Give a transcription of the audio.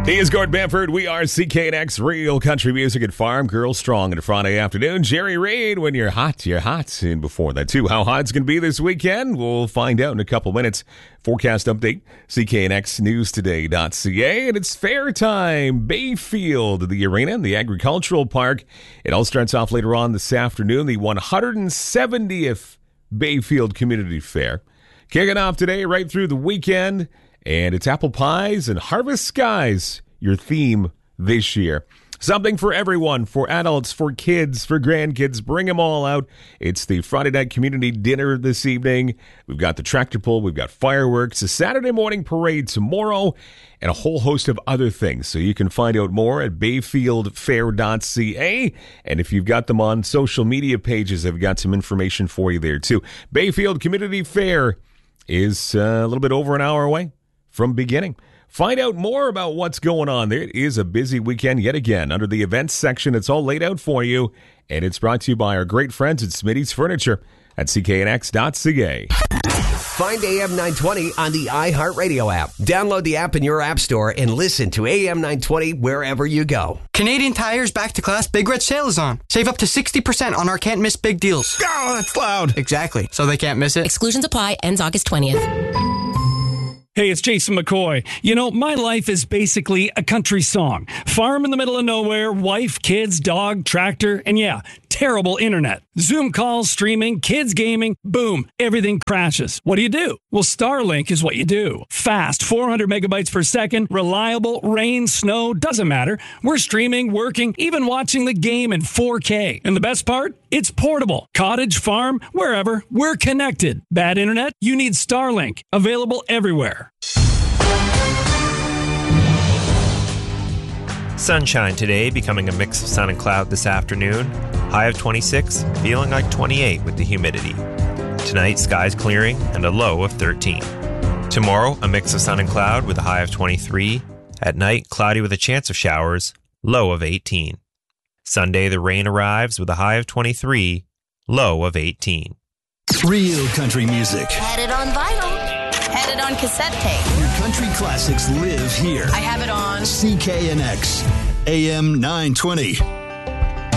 He is Gord Bamford. We are CKNX, real country music and farm girl strong on a Friday afternoon. Jerry Reed, when you're hot, you're hot. And before that, too, how hot it's going to be this weekend, we'll find out in a couple minutes. Forecast update, CKNXNewsToday.ca. And it's fair time. Bayfield, the arena and the agricultural park. It all starts off later on this afternoon, the 170th Bayfield Community Fair. Kicking off today right through the weekend. And it's apple pies and harvest skies, your theme this year. Something for everyone, for adults, for kids, for grandkids. Bring them all out. It's the Friday night community dinner this evening. We've got the tractor pull. We've got fireworks, a Saturday morning parade tomorrow, and a whole host of other things. So you can find out more at bayfieldfair.ca. And if you've got them on social media pages, I've got some information for you there too. Bayfield Community Fair is a little bit over an hour away from beginning. Find out more about what's going on there. It is a busy weekend yet again. Under the events section, it's all laid out for you, and it's brought to you by our great friends at Smitty's Furniture at cknx.ca. Find AM 920 on the iHeartRadio app. Download the app in your app store and listen to AM 920 wherever you go. Canadian Tire's Back to Class Big Red Sale is on. Save up to 60% on our can't miss big deals. Oh, that's loud. Exactly. So they can't miss it. Exclusions apply. Ends August 20th. Hey, it's Jason McCoy. You know, my life is basically a country song. Farm in the middle of nowhere, wife, kids, dog, tractor, and yeah, terrible internet. Zoom calls, streaming, kids gaming, boom, everything crashes. What do? Well, Starlink is what you do. Fast, 400 megabytes per second, reliable, rain, snow, doesn't matter. We're streaming, working, even watching the game in 4K. And the best part? It's portable. Cottage, farm, wherever, we're connected. Bad internet? You need Starlink. Available everywhere. Sunshine today, becoming a mix of sun and cloud this afternoon. High of 26, feeling like 28 with the humidity. Tonight, skies clearing and a low of 13. Tomorrow, a mix of sun and cloud with a high of 23. At night, cloudy with a chance of showers, low of 18. Sunday, the rain arrives with a high of 23, low of 18. Real country music. Had it on vinyl. Had it on cassette tape. Your country classics live here. I have it on CKNX, AM 920.